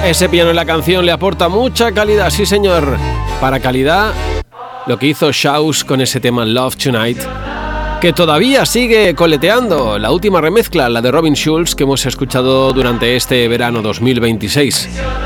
Ese piano en la canción le aporta mucha calidad, sí señor. Para calidad, lo que hizo Shouse con ese tema Love Tonight, que todavía sigue coleteando. La última remezcla, la de Robin Schulz, que hemos escuchado durante este verano 2026.